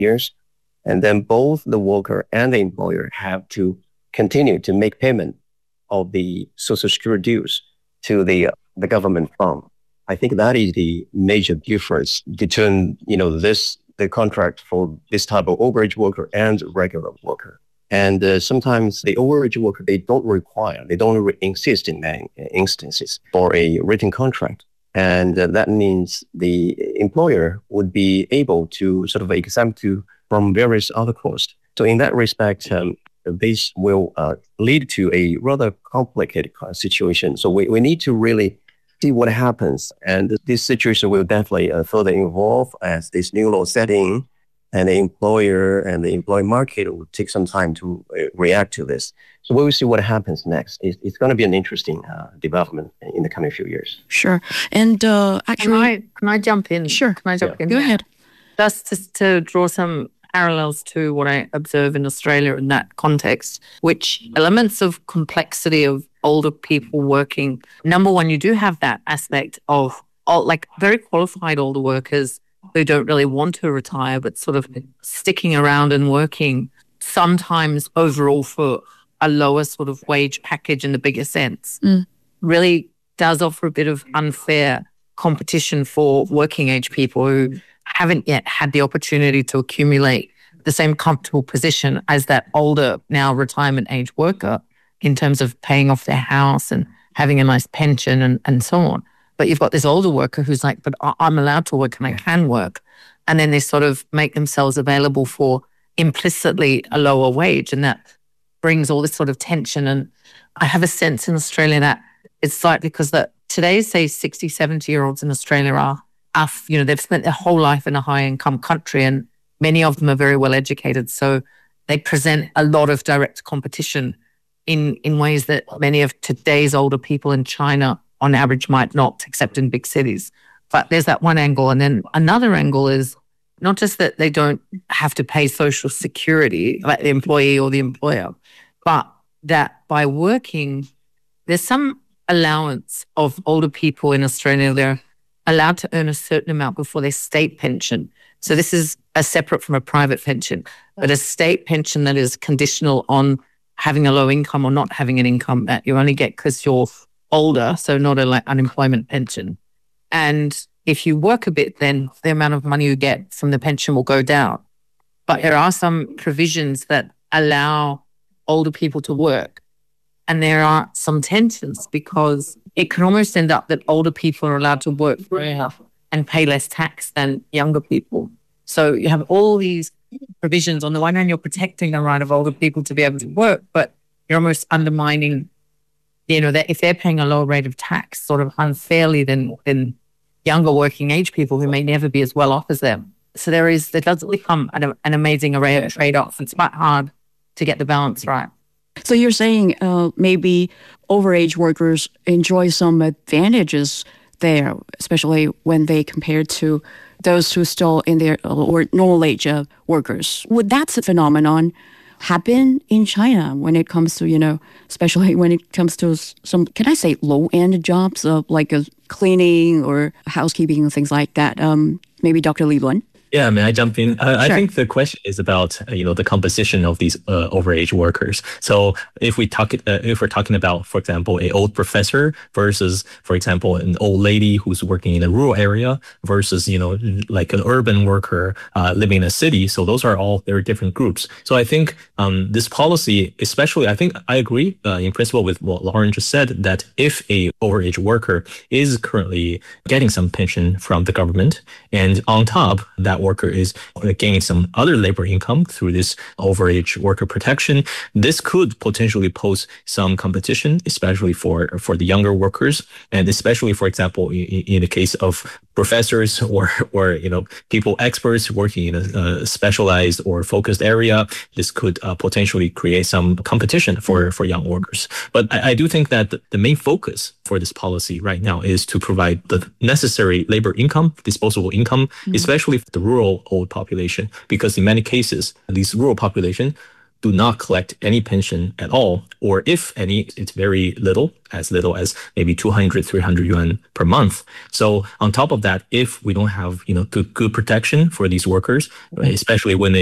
years. And then both the worker and the employer have to continue to make payment of the social security dues to the government fund. I think that is the major difference between, the contract for this type of overage worker and regular worker. And sometimes the overage worker, they don't insist in many instances for a written contract. And that means the employer would be able to sort of exempt you from various other costs. So in that respect, this will lead to a rather complicated situation. So we need to really see what happens. And this situation will definitely further evolve as this new law setting, and the employer and the employee market will take some time to react to this. So we will see what happens next. It's going to be an interesting development in the coming few years. Sure. And actually... Can I jump in? Sure. Can I jump in? Go ahead. Just to draw some parallels to what I observe in Australia in that context, which elements of complexity of older people working. Number one, you do have that aspect of like very qualified older workers who don't really want to retire, but sort of sticking around and working sometimes overall for a lower sort of wage package in the bigger sense, really does offer a bit of unfair competition for working age people who haven't yet had the opportunity to accumulate the same comfortable position as that older, now retirement age worker in terms of paying off their house and having a nice pension and so on. But you've got this older worker who's like, but I'm allowed to work and I can work. And then they sort of make themselves available for implicitly a lower wage. And that brings all this sort of tension. And I have a sense in Australia that it's slightly because that today, say 60, 70-year-olds in Australia are, they've spent their whole life in a high income country and many of them are very well educated. So they present a lot of direct competition in ways that many of today's older people in China on average might not, except in big cities. But there's that one angle. And then another angle is not just that they don't have to pay social security, like the employee or the employer, but that by working, there's some allowance of older people in Australia. They're allowed to earn a certain amount before their state pension. So this is a separate from a private pension, but a state pension that is conditional on having a low income or not having an income that you only get because you're older, so not a like unemployment pension. And if you work a bit, then the amount of money you get from the pension will go down. But there are some provisions that allow older people to work. And there are some tensions because it can almost end up that older people are allowed to work more and pay less tax than younger people. So you have all these provisions. On the one hand, you're protecting the right of older people to be able to work, but you're almost undermining that if they're paying a lower rate of tax sort of unfairly than younger working age people who may never be as well off as them. So there does become an amazing array of trade-offs. It's quite hard to get the balance right. So you're saying maybe overage workers enjoy some advantages there, especially when they compare to those who still in their or normal age workers. Would that phenomenon happen in China when it comes to, especially when it comes to some, can I say low-end jobs like cleaning or housekeeping and things like that? Maybe Dr. Li Luan? Yeah, may I jump in? I Sure. think the question is about the composition of these overage workers. So if we're talking about, for example, an old professor versus, for example, an old lady who's working in a rural area versus like an urban worker living in a city. So those are all very different groups. So I think this policy, especially, I think I agree in principle with what Lauren just said, that if a overage worker is currently getting some pension from the government, and on top that worker is gaining some other labor income through this overage worker protection, this could potentially pose some competition, especially for the younger workers, and especially, for example, in the case of professors or people experts working in a specialized or focused area. This could potentially create some competition for young workers. But I do think that the main focus for this policy right now is to provide the necessary labor income, disposable income, especially for the rural old population, because in many cases, these rural population do not collect any pension at all, or if any, it's very little as maybe 200, 300 yuan per month. So on top of that, if we don't have, good protection for these workers, especially when they